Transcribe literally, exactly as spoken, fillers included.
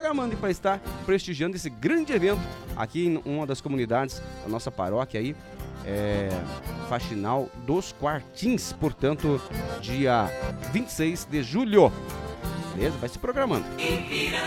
programando para estar prestigiando esse grande evento aqui em uma das comunidades da nossa paróquia aí, é, Faxinal dos Quartins, portanto, dia vinte e seis de julho. Beleza? Vai se programando.